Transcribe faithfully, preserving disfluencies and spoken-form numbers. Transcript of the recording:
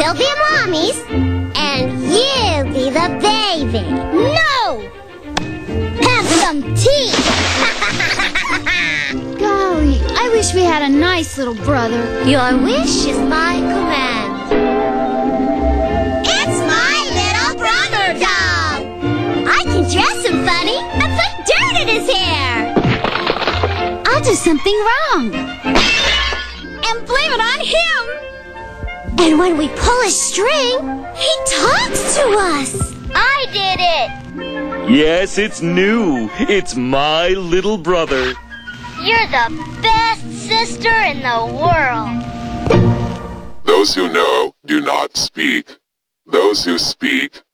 We'll be mommies, and you be the baby. No! Have some tea! Golly, I wish we had a nice little brother. Your wish is my command. It's my little brother doll. I can dress him funny and put dirt in his hair. I'll do something wrong and blame it on him. And when we pull a string, he talks to us. I did it. Yes, it's new. It's my little brother. You're the best sister in the world. Those who know do not speak. Those who speak